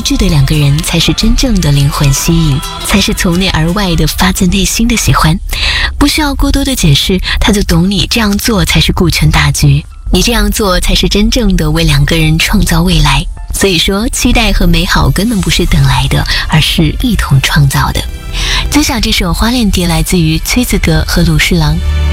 一致的两个人才是真正的灵魂吸引，才是从内而外的发自内心的喜欢。不需要过多的解释，他就懂你这样做才是顾全大局，你这样做才是真正的为两个人创造未来。所以说，期待和美好根本不是等来的，而是一同创造的。分享这首《花恋蝶》来自于崔子格和鲁侍郎。